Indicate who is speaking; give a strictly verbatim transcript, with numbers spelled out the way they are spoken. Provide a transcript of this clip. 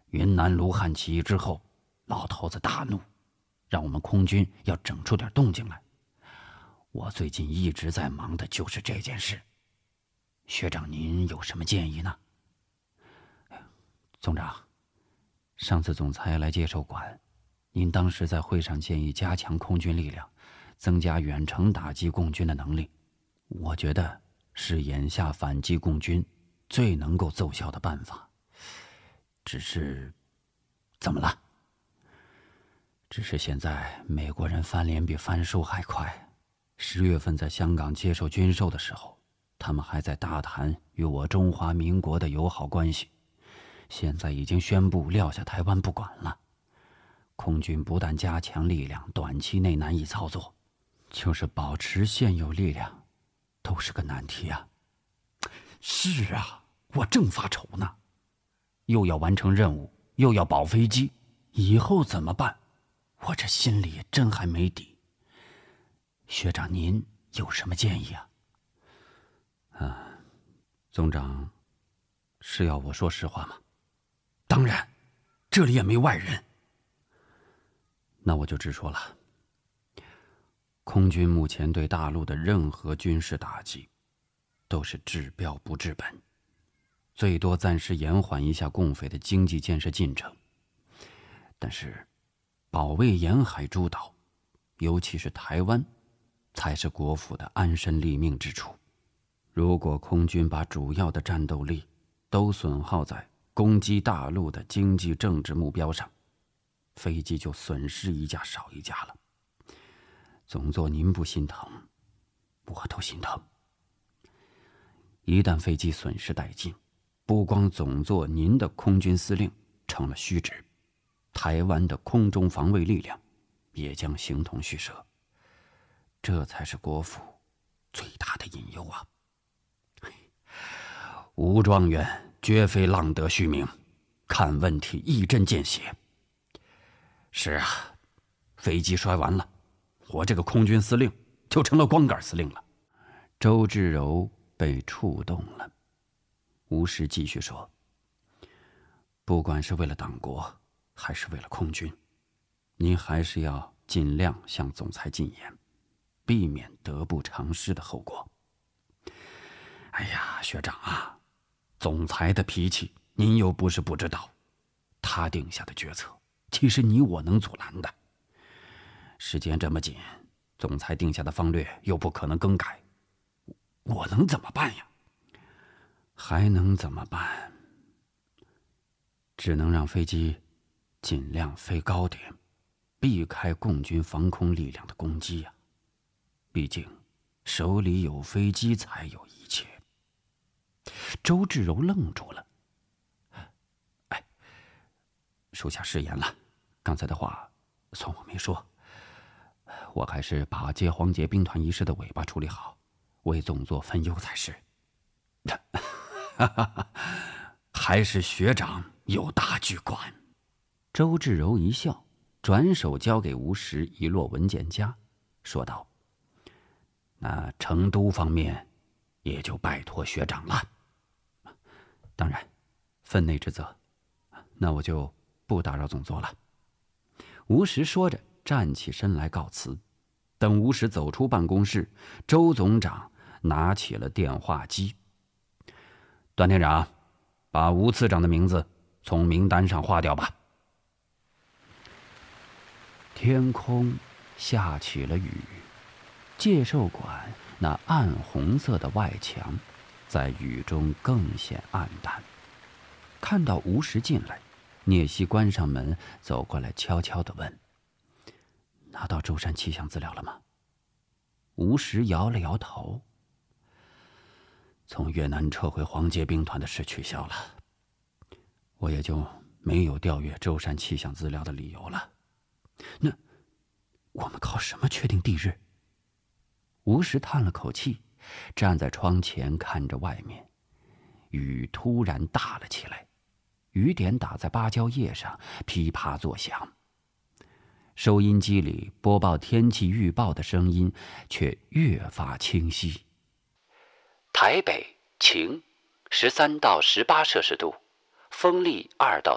Speaker 1: 云南卢汉起义之后，老头子大怒，让我们空军要整出点动静来。我最近一直在忙的就是这件事。学长您有什么建议呢？总长，上次总裁来接受管，您当时在会上建议加强空军力量，增加远程打击共军的能力。我觉得是眼下反击共军最能够奏效的办法。只是，怎么了？只是现在美国人翻脸比翻书还快。十月份在香港接受军售的时候，他们还在大谈与我中华民国的友好关系，现在已经宣布撂下台湾不管了。空军不但加强力量，短期内难以操作，就是保持现有力量，都是个难题啊。是啊，我正发愁呢，又要完成任务，又要保飞机，以后怎么办？我这心里真还没底。学长您有什么建议啊？啊，总长，是要我说实话吗？当然，这里也没外人。那我就直说了。空军目前对大陆的任何军事打击，都是治标不治本，最多暂时延缓一下共匪的经济建设进程。但是，保卫沿海诸岛，尤其是台湾，才是国府的安身立命之处。如果空军把主要的战斗力都损耗在攻击大陆的经济政治目标上，飞机就损失一架少一架了。总座您不心疼，我都心疼。一旦飞机损失殆尽，不光总座您的空军司令成了虚职，台湾的空中防卫力量也将形同虚设。这才是国府最大的隐忧啊！吴状元绝非浪得虚名，看问题一针见血。是啊，飞机摔完了，我这个空军司令就成了光杆司令了。周志柔被触动了。吴石继续说：“不管是为了党国，还是为了空军，您还是要尽量向总裁进言，避免得不偿失的后果。”哎呀，学长啊，总裁的脾气您又不是不知道，他定下的决策，其实你我能阻拦的。时间这么紧，总裁定下的方略又不可能更改，我能怎么办呀？还能怎么办？只能让飞机尽量飞高点，避开共军防空力量的攻击呀。毕竟手里有飞机才有一切。周志柔愣住了。哎，属下失言了，刚才的话算我没说。我还是把接黄杰兵团一事的尾巴处理好，为总座分忧才是。还是学长有大局观。周志柔一笑，转手交给吴石一摞文件夹，说道：“那成都方面也就拜托学长了。”当然，分内之责，那我就不打扰总座了。吴石说着站起身来告辞。等吴石走出办公室，周总长拿起了电话机。段连长，把吴次长的名字从名单上划掉吧。天空下起了雨，介寿馆那暗红色的外墙在雨中更显暗淡。看到吴石进来，聂西关上门走过来，悄悄地问：“拿到舟山气象资料了吗？”吴石摇了摇头。从越南撤回黄杰兵团的事取消了，我也就没有调阅舟山气象资料的理由了。那我们靠什么确定地日？吴石叹了口气，站在窗前看着外面。雨突然大了起来，雨点打在芭蕉叶上，噼啪作响。收音机里播报天气预报的声音却越发清晰。台北晴，十三到十八摄氏度，风力二到